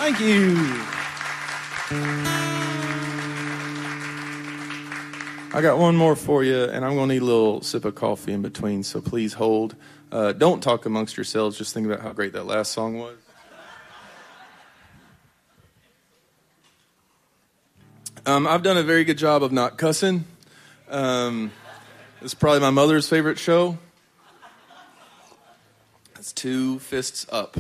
Thank you. I got one more for you, and I'm going to need a little sip of coffee in between, so please hold. Don't talk amongst yourselves. Just think about how great that last song was. I've done a very good job of not cussing. It's probably my mother's favorite show. It's 2 fists up.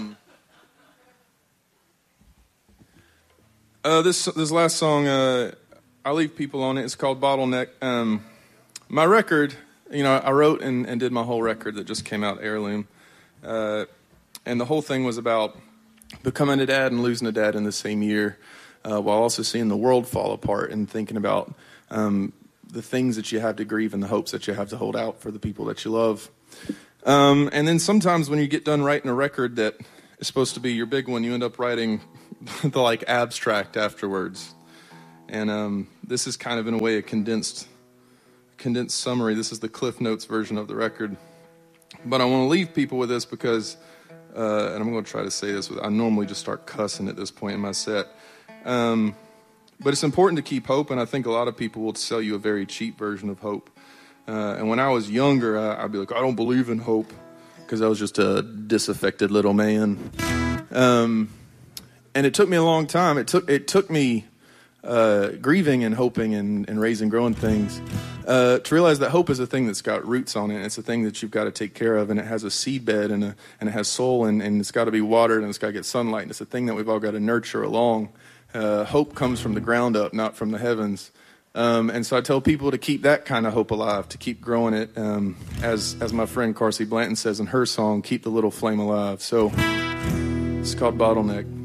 This last song, I leave people on it. It's called Bottleneck. My record, I wrote and did my whole record that just came out, Heirloom. And the whole thing was about becoming a dad and losing a dad in the same year, while also seeing the world fall apart and thinking about the things that you have to grieve and the hopes that you have to hold out for the people that you love. And then sometimes when you get done writing a record that is supposed to be your big one, you end up writing the abstract afterwards. And this is kind of in a way a condensed summary. This is the Cliff Notes version of the record. But I want to leave people with this because, and I'm going to try to say this, I normally just start cussing at this point in my set. But it's important to keep hope, and I think a lot of people will sell you a very cheap version of hope. And when I was younger, I'd be like, I don't believe in hope, because I was just a disaffected little man. And it took me a long time. It took me grieving and hoping and raising, growing things to realize that hope is a thing that's got roots on it. It's a thing that you've got to take care of, and it has a seed bed and it has soul, and it's got to be watered, and it's got to get sunlight. And it's a thing that we've all got to nurture along. Hope comes from the ground up, not from the heavens. And so I tell people to keep that kind of hope alive, to keep growing it. As my friend Carsey Blanton says in her song, keep the little flame alive. So it's called Bottleneck.